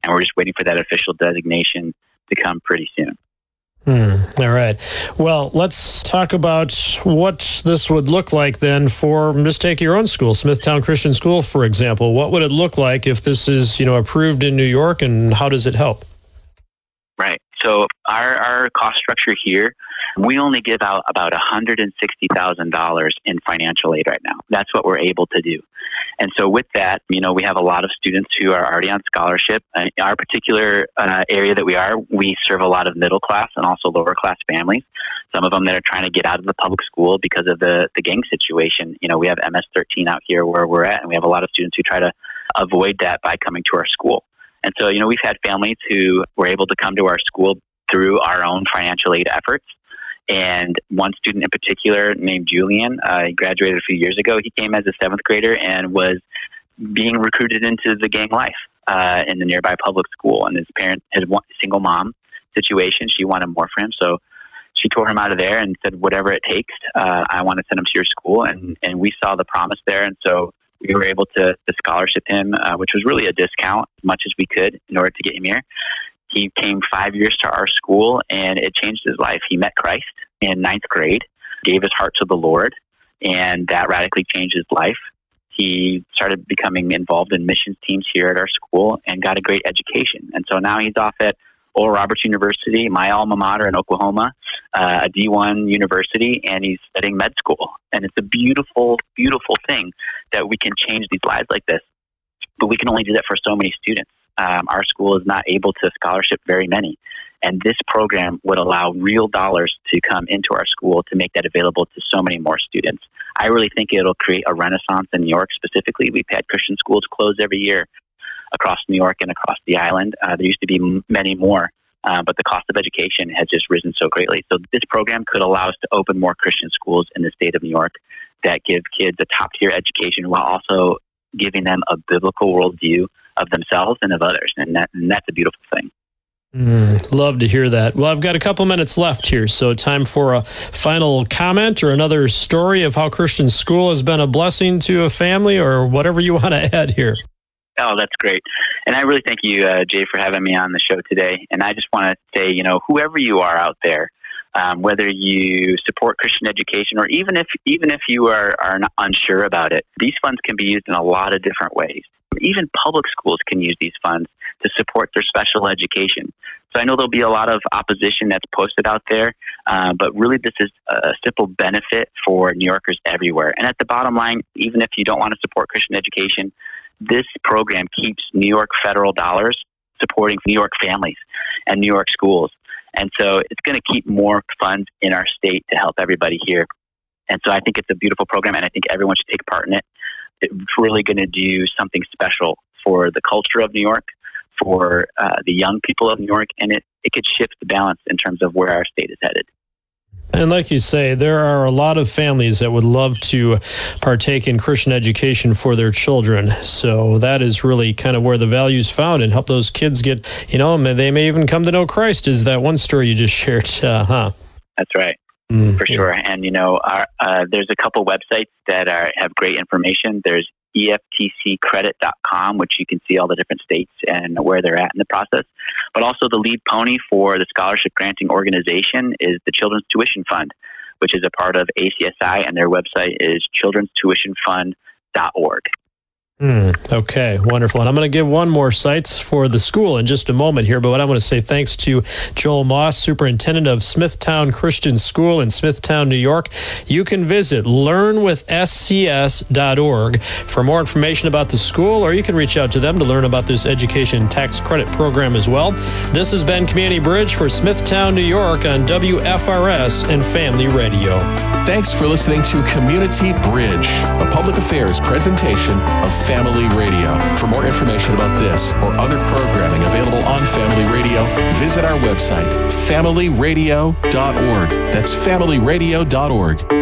and we're just waiting for that official designation to come pretty soon. All right. Well, let's talk about what this would look like then for, just take your own school, Smithtown Christian School, for example. What would it look like if this is, approved in New York, and how does it help? Right. So our cost structure here, we only give out about $160,000 in financial aid right now. That's what we're able to do. And so with that, we have a lot of students who are already on scholarship. Our particular area that we serve a lot of middle class and also lower class families. Some of them that are trying to get out of the public school because of the gang situation. We have MS-13 out here where we're at, and we have a lot of students who try to avoid that by coming to our school. And so, we've had families who were able to come to our school through our own financial aid efforts. And one student in particular named Julian, he graduated a few years ago. He came as a 7th grader and was being recruited into the gang life in the nearby public school. And his single mom situation, she wanted more for him. So she tore him out of there and said, whatever it takes, I want to send him to your school. And we saw the promise there. And so we were able to scholarship him, which was really a discount as much as we could in order to get him here. He came 5 years to our school, and it changed his life. He met Christ in 9th grade, gave his heart to the Lord, and that radically changed his life. He started becoming involved in missions teams here at our school and got a great education. And so now he's off at Oral Roberts University, my alma mater in Oklahoma, a D1 university, and he's studying med school. And it's a beautiful, beautiful thing that we can change these lives like this. But we can only do that for so many students. Our school is not able to scholarship very many. And this program would allow real dollars to come into our school to make that available to so many more students. I really think it'll create a renaissance in New York specifically. We've had Christian schools close every year across New York and across the island. There used to be many more, but the cost of education has just risen so greatly. So this program could allow us to open more Christian schools in the state of New York that give kids a top-tier education while also giving them a biblical worldview of themselves and of others. And that's a beautiful thing. Love to hear that. Well, I've got a couple minutes left here, so time for a final comment or another story of how Christian School has been a blessing to a family, or whatever you want to add here. Oh, that's great. And I really thank you, Jay, for having me on the show today. And I just want to say, whoever you are out there, whether you support Christian education or even if you are not unsure about it, these funds can be used in a lot of different ways. Even public schools can use these funds to support their special education. So I know there'll be a lot of opposition that's posted out there, but really this is a simple benefit for New Yorkers everywhere. And at the bottom line, even if you don't want to support Christian education, this program keeps New York federal dollars supporting New York families and New York schools. And so it's going to keep more funds in our state to help everybody here. And so I think it's a beautiful program, and I think everyone should take part in it. It's really going to do something special for the culture of New York, for the young people of New York, and it could shift the balance in terms of where our state is headed. And like you say, there are a lot of families that would love to partake in Christian education for their children. So that is really kind of where the value's found, and help those kids get, they may even come to know Christ, is that one story you just shared, huh? That's right. For sure. And, there's a couple websites that have great information. There's EFTCcredit.com, which you can see all the different states and where they're at in the process. But also the lead pony for the scholarship granting organization is the Children's Tuition Fund, which is a part of ACSI, and their website is childrenstuitionfund.org. Okay, wonderful. And I'm going to give one more sites for the school in just a moment here, but what I want to say thanks to Joel Moss, Superintendent of Smithtown Christian School in Smithtown, New York. You can visit learnwithscs.org for more information about the school, or you can reach out to them to learn about this education tax credit program as well. This has been Community Bridge for Smithtown, New York on WFRS and Family Radio. Thanks for listening to Community Bridge, a public affairs presentation of Family Radio. For more information about this or other programming available on Family Radio, visit our website, familyradio.org. That's familyradio.org.